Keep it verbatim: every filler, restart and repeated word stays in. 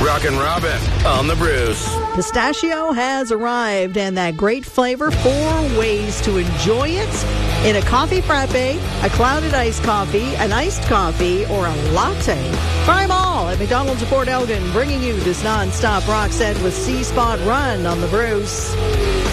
Rockin' Robin on the Bruce. Pistachio has arrived, and that great flavor. Four ways to enjoy it in a coffee frappe, a clouded iced coffee, an iced coffee, or a latte. Try them all at McDonald's of Port Elgin, bringing you this non-stop rock set with C-Spot Run on the Bruce.